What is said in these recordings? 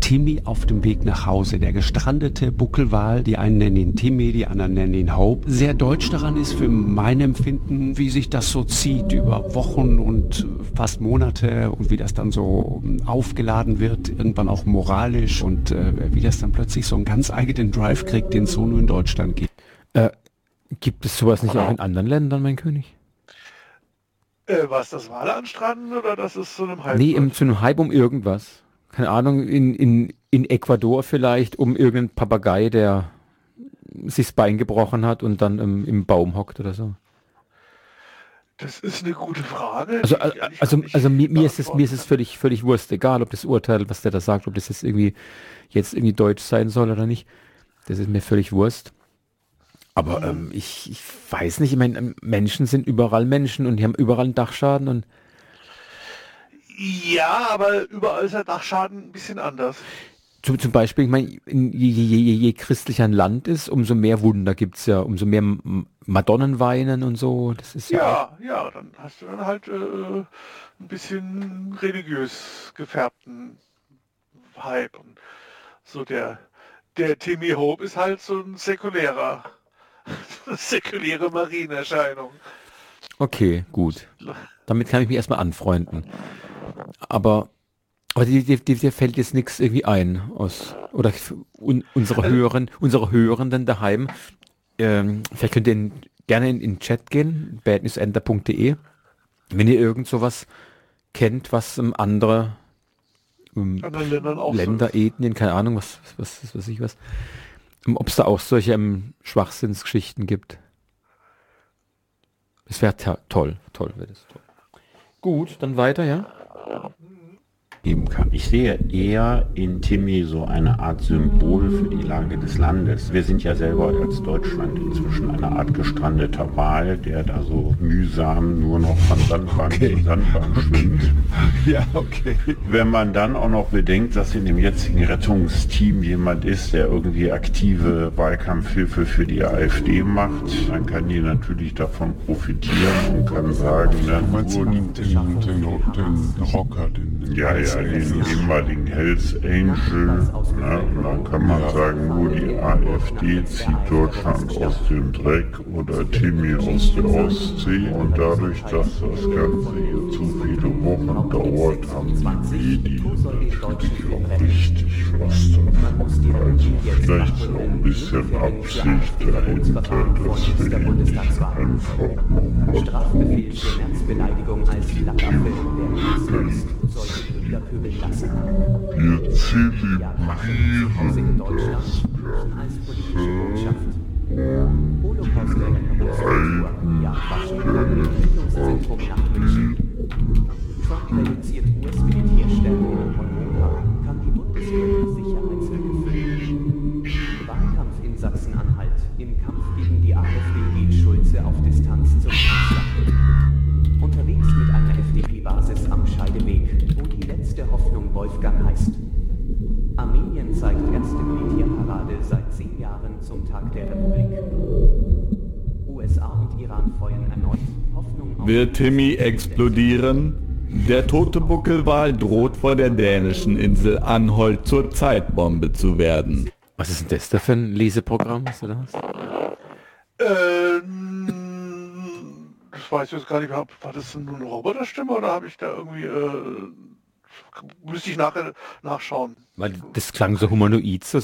Timmy auf dem Weg nach Hause, der gestrandete Buckelwal, die einen nennen ihn Timmy, die anderen nennen ihn Hope. Sehr deutsch daran ist für mein Empfinden, wie sich das so zieht über Wochen und fast Monate und wie das dann so aufgeladen wird, irgendwann auch moralisch und wie das dann plötzlich so einen ganz eigenen Drive kriegt, den es so nur in Deutschland gibt. Gibt es sowas nicht auch in anderen Ländern, mein König? Was, das Wale anstranden oder das ist so einem Hype? Nee, zu einem Hype um irgendwas. Keine Ahnung, in Ecuador vielleicht, um irgendeinen Papagei, der sich das Bein gebrochen hat und dann im Baum hockt oder so. Das ist eine gute Frage. Also mir ist es völlig Wurst, egal ob das Urteil, was der da sagt, ob das jetzt irgendwie deutsch sein soll oder nicht. Das ist mir völlig Wurst. Aber ich weiß nicht, ich meine, Menschen sind überall Menschen und die haben überall einen Dachschaden und ja, aber überall ist der Dachschaden ein bisschen anders. zum Beispiel, ich meine, je christlicher ein Land ist, umso mehr Wunder gibt es ja, umso mehr Madonnen weinen und so. Das ist ja, dann hast du dann halt ein bisschen religiös gefärbten Hype. Und so der Timmy Hope ist halt so ein säkuläre Marienerscheinung. Okay, gut. Damit kann ich mich erstmal anfreunden. Aber dir fällt jetzt nichts irgendwie ein oder unsere Hörenden daheim. Vielleicht könnt ihr gerne in den Chat gehen, badnewsender.de, wenn ihr irgend sowas kennt, was andere Länder, Ethnien, keine Ahnung, was ich was. Ob es da auch solche Schwachsinnsgeschichten gibt. Das wäre toll wäre das toll. Gut, dann weiter, ja? Geben kann. Ich sehe eher in Timmy so eine Art Symbol für die Lage des Landes. Wir sind ja selber als Deutschland inzwischen eine Art gestrandeter Wal, der da so mühsam nur noch von Sandbank zu Sandbank schwimmt. Ja, okay. Wenn man dann auch noch bedenkt, dass in dem jetzigen Rettungsteam jemand ist, der irgendwie aktive Wahlkampfhilfe für die AfD macht, dann kann die natürlich davon profitieren und kann sagen, den Rocker, den ehemaligen Hells Angel, und dann kann man sagen, nur die AfD zieht Deutschland aus dem Dreck oder Timmy aus der Ostsee, und dadurch, dass das Ganze hier zu viele Wochen dauert, haben die Medien natürlich auch richtig was davon. Also vielleicht auch ein bisschen Absicht dahinter, dass wir ihn nicht einfach nochmal kurz wir zelebrieren das reduziert US-Militärstärke in Honolulu, kann die Bundeswehr die Sicherheitslücke füllen. Wahlkampf in Sachsen-Anhalt. Im Kampf gegen die AfD geht Schulze auf Distanz zum Kanzler. Unterwegs mit einer FDP-Basis am Scheideweg, wo die letzte Hoffnung Wolfgang heißt. Armenien zeigt erste Militärparade seit 10 Jahren zum Tag der Republik. USA und Iran feuern erneut Hoffnung auf... Wird Timmy explodieren? Der tote Buckelwal droht vor der dänischen Insel Anholt zur Zeitbombe zu werden. Was ist denn das da für ein Leseprogramm, was du da hast? Das weiß ich jetzt gar nicht, war das nur eine Roboterstimme oder habe ich da irgendwie, müsste ich nachher nachschauen. Weil das klang so humanoid, so.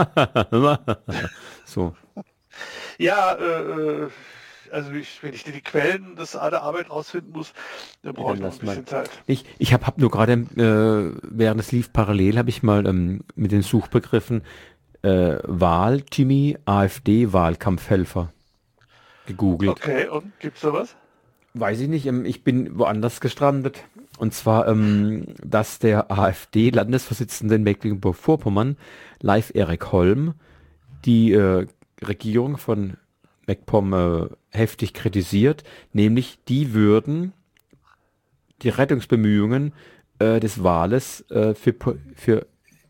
So. Ja, also wenn ich die Quellen der Arbeit rausfinden muss, dann brauche ich noch ein bisschen Zeit. Ich hab nur gerade, während es lief parallel, habe ich mal mit den Suchbegriffen Wahl, Timmy, AfD, Wahlkampfhelfer gegoogelt. Okay, und gibt's da was? Weiß ich nicht, ich bin woanders gestrandet. Und zwar, dass der AfD-Landesvorsitzende in Mecklenburg-Vorpommern, Leif Erik Holm, die Regierung von MacPom heftig kritisiert, nämlich die würden die Rettungsbemühungen des Wales für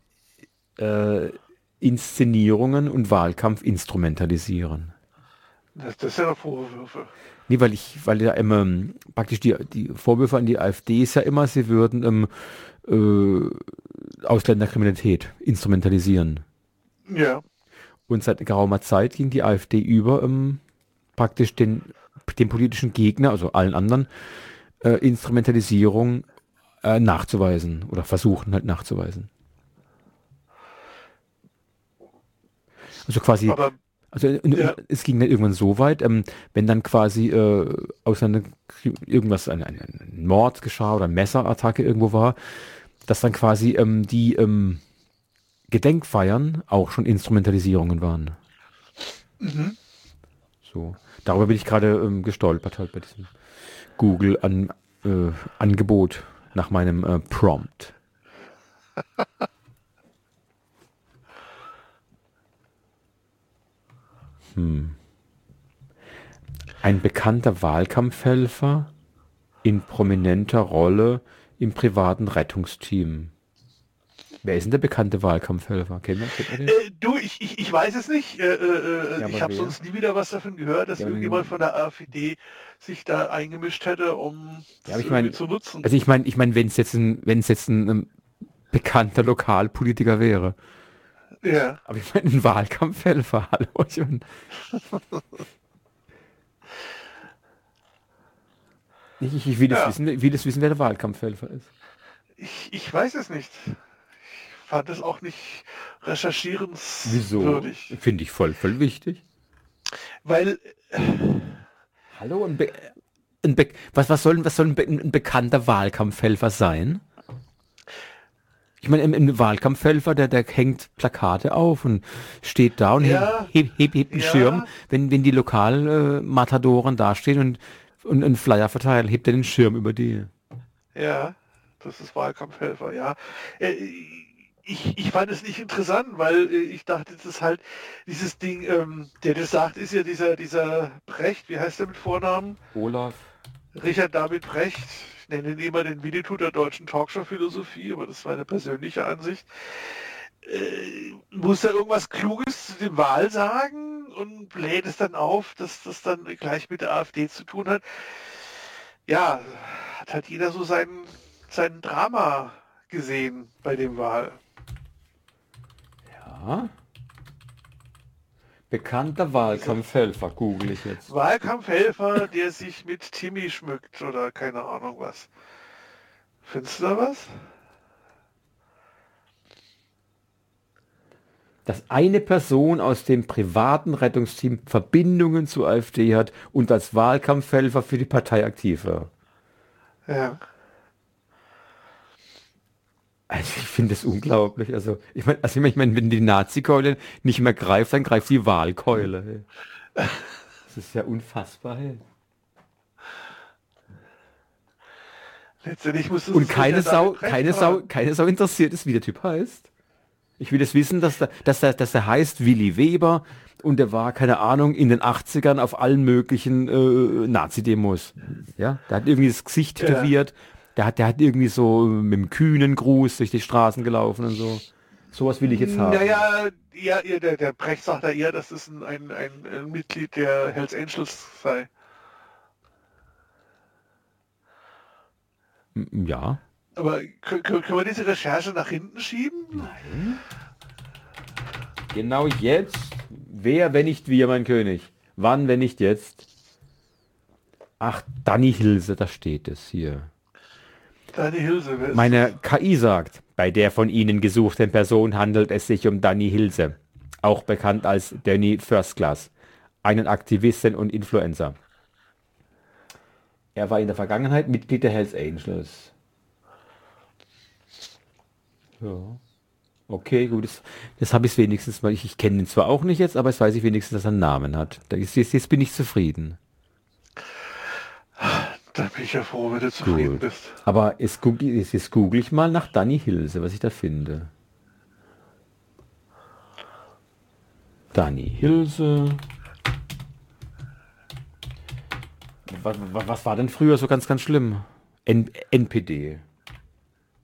Inszenierungen und Wahlkampf instrumentalisieren. Das ist ja Vorwürfe. Nee, weil ja immer praktisch die Vorwürfe an die AfD ist ja immer, sie würden Ausländerkriminalität instrumentalisieren. Ja. Und seit geraumer Zeit ging die AfD über, praktisch den politischen Gegner, also allen anderen, Instrumentalisierung nachzuweisen oder versuchen halt nachzuweisen. Also quasi, Aber es ging dann irgendwann so weit, wenn dann quasi irgendwas, ein Mord geschah oder eine Messerattacke irgendwo war, dass dann quasi die Gedenkfeiern auch schon Instrumentalisierungen waren. mhm. So, darüber bin ich gerade gestolpert halt bei diesem Google-Angebot nach meinem Prompt. Ein bekannter Wahlkampfhelfer in prominenter Rolle im privaten Rettungsteam. Wer ist denn der bekannte Wahlkampfhelfer? Kennt man den? Du, ich weiß es nicht. Ich aber habe wer? sonst nie wieder was davon gehört, dass Ja, aber irgendjemand von der AfD sich da eingemischt hätte, um Ja, aber das ich meine, irgendwie zu nutzen. also ich meine, wenn es jetzt ein bekannter Lokalpolitiker wäre. Ja. Aber ich meine, ein Wahlkampfhelfer, hallo. Ich mein, ich will Ja. das wissen, wer der Wahlkampfhelfer ist. Ich weiß es nicht. Ich fand es auch nicht recherchierenswürdig. Finde ich voll wichtig. Weil, Hallo, was soll ein bekannter Wahlkampfhelfer sein? Ich meine, ein Wahlkampfhelfer, der hängt Plakate auf und steht da und Ja. hebt einen Ja. Schirm, wenn die Lokalmatadoren dastehen und einen Flyer verteilen, hebt er den Schirm über die. ja, das ist Wahlkampfhelfer, ja. Ich fand es nicht interessant, weil ich dachte, das ist halt dieses Ding, der das sagt, ist ja dieser Brecht, wie heißt der mit Vornamen? Olaf. Richard David Brecht. Ich nenne ihn immer den Winnetou der deutschen Talkshow-Philosophie, aber das ist meine persönliche Ansicht. Muss er irgendwas Kluges zu dem Wahl sagen und bläht es dann auf, dass das dann gleich mit der AfD zu tun hat. Ja, hat halt jeder so sein Drama gesehen bei dem Wahl. Ja. Bekannter Wahlkampfhelfer, google ich jetzt. Wahlkampfhelfer, der sich mit Timmy schmückt oder keine Ahnung was. Findest du da was? Dass eine Person aus dem privaten Rettungsteam Verbindungen zur AfD hat und als Wahlkampfhelfer für die Partei aktiv war. Ja. Also ich finde das unglaublich. Also ich meine, wenn die Nazi-Keule nicht mehr greift, dann greift die Wahlkeule. Hey. Das ist ja unfassbar. Hey. Letztendlich muss es Und keine Richard Sau, David Brecht keine machen. Sau interessiert ist, wie der Typ heißt. Ich will das wissen, dass der heißt Willi Weber und der war, keine Ahnung, in den 80ern auf allen möglichen Nazi-Demos. Ja, der hat irgendwie das Gesicht tätowiert. Der hat irgendwie so mit dem kühnen Gruß durch die Straßen gelaufen und so. Sowas will ich jetzt haben. Naja, der Brecht sagt ja eher, dass es ein Mitglied der Hells Angels sei. Ja. Aber können wir diese Recherche nach hinten schieben? Nein. Genau jetzt. Wer, wenn nicht wir, mein König? Wann, wenn nicht jetzt? Ach, Danny Hilse, da steht es hier. Danny Hilse, wer ist Meine KI sagt, bei der von Ihnen gesuchten Person handelt es sich um Danny Hilse, auch bekannt als Danny First Class, einen Aktivisten und Influencer. Er war in der Vergangenheit Mitglied der Hells Angels. Ja. Okay, gut, das habe ich wenigstens, weil ich kenne ihn zwar auch nicht jetzt, aber jetzt weiß ich wenigstens, dass er einen Namen hat. Jetzt bin ich zufrieden. Da bin ich ja froh, wenn du zufrieden Gut. bist. Aber jetzt google ich mal nach Danny Hilse, was ich da finde. Danny Hilse. Was war denn früher so ganz schlimm? NPD.